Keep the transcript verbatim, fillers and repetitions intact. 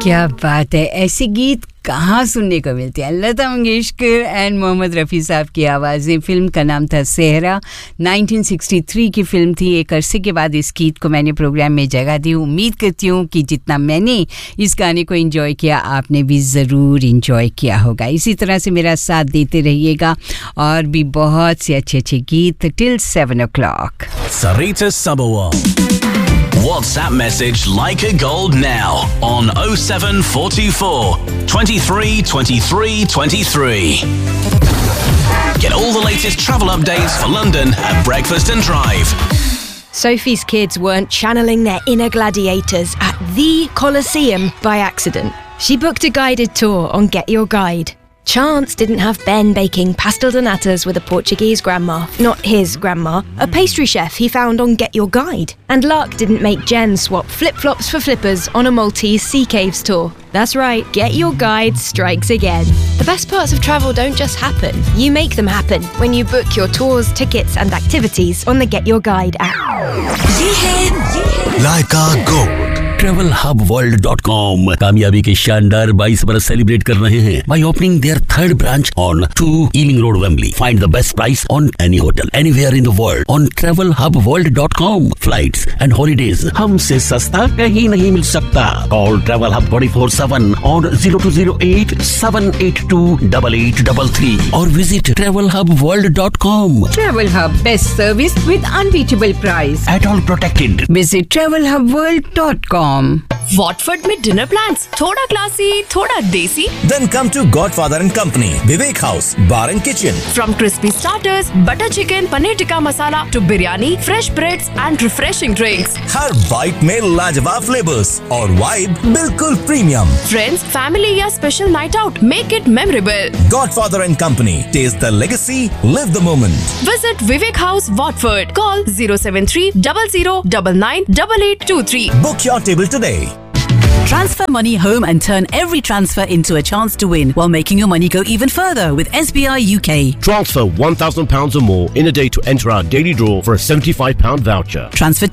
क्या बात है, ऐसे गीत कहाँ सुनने को मिलते हैं. लता मंगेशकर एंड मोहम्मद रफ़ी साहब की आवाज़ें. फिल्म का नाम था सेहरा. नाइनटीन सिक्सटी थ्री की फिल्म थी. एक अरसे के बाद इस गीत को मैंने प्रोग्राम में जगह दी. उम्मीद करती हूँ कि जितना मैंने इस गाने को एंजॉय किया आपने भी ज़रूर एंजॉय किया होगा. इसी तरह से मेरा साथ देते रहिएगा और भी बहुत से अच्छे अच्छे गीत till seven O clock. Sarita Sabawal. WhatsApp message Like a Gold now on oh seven four four, twenty-three, twenty-three, twenty-three. Get all the latest travel updates for London at Breakfast and Drive. Sophie's kids weren't channeling their inner gladiators at the Colosseum by accident. She booked a guided tour on Get Your Guide. Chance didn't have Ben baking pastel de natas with a Portuguese grandma, not his grandma, a pastry chef he found on Get Your Guide. And luck didn't make Jen swap flip-flops for flippers on a Maltese sea caves tour. That's right, Get Your Guide strikes again. The best parts of travel don't just happen, you make them happen when you book your tours, tickets and activities on the Get Your Guide app. ये है Laika Gold. Travel hub world dot com कामयाबी के शानदार बाईस बरस celebrate कर रहे हैं by opening their third branch on two Ealing Road, Wembley. Find the best price on any hotel anywhere in the world on travel hub world dot com. Flights and holidays हमसे सस्ता कहीं नहीं मिल सकता. Call Travel Hub twenty-four seven on zero two zero eight seven eight two eight eight three three or visit travel hub world dot com. Travel Hub, best service with unbeatable price. At all protected. Visit travel hub world dot com. Watford में dinner plans थोड़ा classy, थोड़ा देसी. Then come to Godfather and Company, Vivek House, Bar and Kitchen. From crispy starters, butter chicken, paneer tikka masala to biryani, fresh breads and refreshing drinks. Her bite में लाजवाब flavours और vibe बिल्कुल premium. Friends, family या special night out, make it memorable. Godfather and Company, taste the legacy, live the moment. Visit Vivek House, Watford. Call zero seven three zero zero nine nine eight eight two three. Book your table today. Transfer money home and turn every transfer into a chance to win while making your money go even further with S B I U K. Transfer one thousand pounds or more in a day to enter our daily draw for a seventy-five pound voucher. Transfer